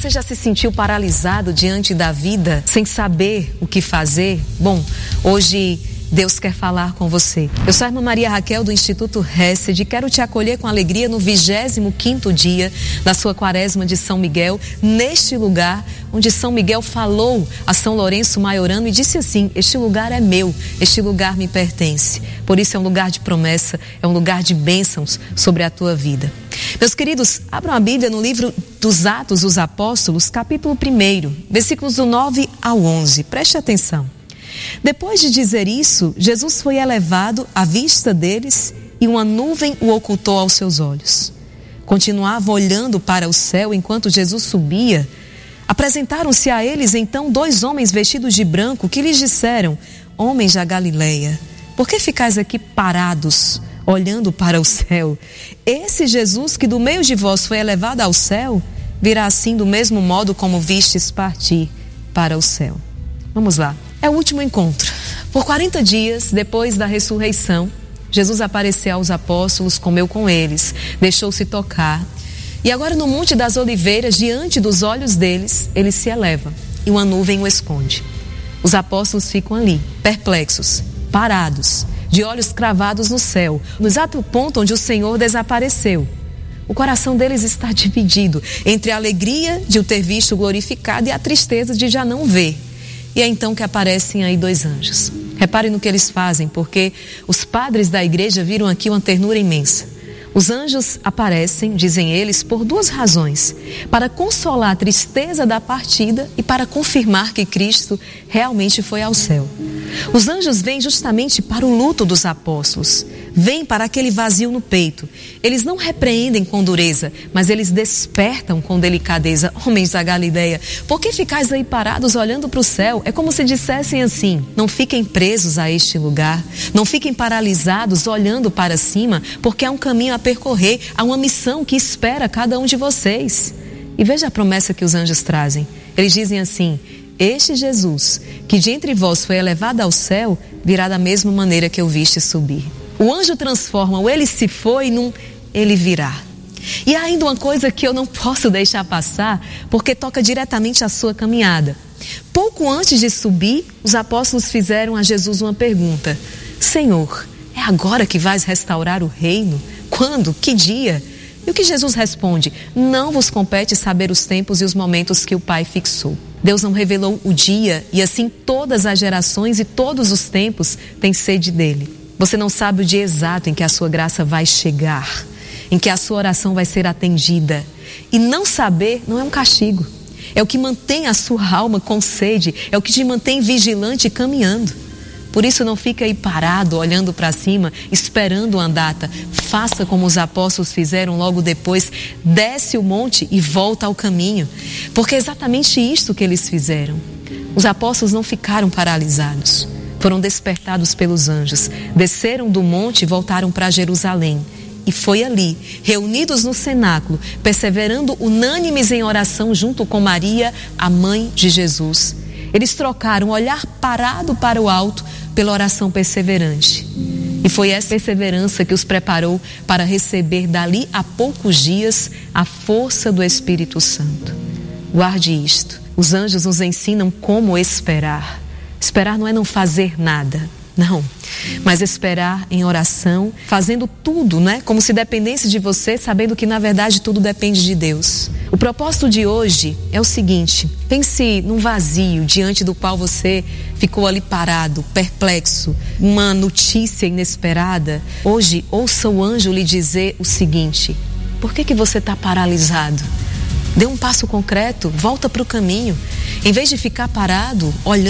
Você já se sentiu paralisado diante da vida, sem saber o que fazer? Bom, hoje Deus quer falar com você. Eu sou a irmã Maria Raquel do Instituto Hesed e quero te acolher com alegria no 25º dia da sua quaresma de São Miguel, neste lugar onde São Miguel falou a São Lourenço Maiorano e disse assim: este lugar é meu, este lugar me pertence. Por isso é um lugar de promessa, é um lugar de bênçãos sobre a tua vida. Meus queridos, abram a Bíblia no livro dos Atos dos Apóstolos, capítulo 1, versículos do 9 ao 11. Preste atenção. Depois de dizer isso, Jesus foi elevado à vista deles e uma nuvem o ocultou aos seus olhos. Continuava olhando para o céu enquanto Jesus subia. Apresentaram-se a eles então 2 homens vestidos de branco que lhes disseram: homens da Galileia, por que ficais aqui parados, olhando para o céu? Esse Jesus que do meio de vós foi elevado ao céu, virá assim do mesmo modo como vistes partir para o céu. Vamos lá. É o último encontro. Por 40 dias, depois da ressurreição, Jesus apareceu aos apóstolos, comeu com eles, deixou-se tocar. E agora no Monte das Oliveiras, diante dos olhos deles, ele se eleva e uma nuvem o esconde. Os apóstolos ficam ali, perplexos, parados, de olhos cravados no céu, no exato ponto onde o Senhor desapareceu. O coração deles está dividido entre a alegria de o ter visto glorificado e a tristeza de já não ver. E é então que aparecem aí 2 anjos. Reparem no que eles fazem, porque os padres da igreja viram aqui uma ternura imensa. Os anjos aparecem, dizem eles, por 2 razões: para consolar a tristeza da partida e para confirmar que Cristo realmente foi ao céu. Os anjos vêm justamente para o luto dos apóstolos, vêm para aquele vazio no peito. Eles não repreendem com dureza, mas eles despertam com delicadeza. Homens da Galileia, por que ficais aí parados olhando para o céu? É como se dissessem assim: não fiquem presos a este lugar, não fiquem paralisados olhando para cima, porque há um caminho a percorrer, há uma missão que espera cada um de vocês. E veja a promessa que os anjos trazem. Eles dizem assim: este Jesus, que de entre vós foi elevado ao céu, virá da mesma maneira que eu viste subir. O anjo transforma o ele se foi num ele virá. E há ainda uma coisa que eu não posso deixar passar, porque toca diretamente a sua caminhada. Pouco antes de subir, os apóstolos fizeram a Jesus uma pergunta: Senhor, é agora que vais restaurar o reino? Quando? Que dia? E o que Jesus responde? Não vos compete saber os tempos e os momentos que o Pai fixou. Deus não revelou o dia e assim todas as gerações e todos os tempos têm sede dele. Você não sabe o dia exato em que a sua graça vai chegar, em que a sua oração vai ser atendida. E não saber não é um castigo. É o que mantém a sua alma com sede, é o que te mantém vigilante e caminhando. Por isso não fica aí parado, olhando para cima, esperando uma data. Faça como os apóstolos fizeram logo depois, desce o monte e volta ao caminho. Porque é exatamente isto que eles fizeram. Os apóstolos não ficaram paralisados, foram despertados pelos anjos. Desceram do monte e voltaram para Jerusalém. E foi ali, reunidos no cenáculo, perseverando unânimes em oração junto com Maria, a mãe de Jesus. Eles trocaram o olhar parado para o alto pela oração perseverante. E foi essa perseverança que os preparou para receber dali a poucos dias a força do Espírito Santo. Guarde isto. Os anjos nos ensinam como esperar. Esperar não é não fazer nada, não. Mas esperar em oração, fazendo tudo, né? Como se dependesse de você, sabendo que na verdade tudo depende de Deus. O propósito de hoje é o seguinte: pense num vazio diante do qual você ficou ali parado, perplexo, uma notícia inesperada. Hoje, ouça o anjo lhe dizer o seguinte: por que você está paralisado? Dê um passo concreto, volta para o caminho. Em vez de ficar parado, olhando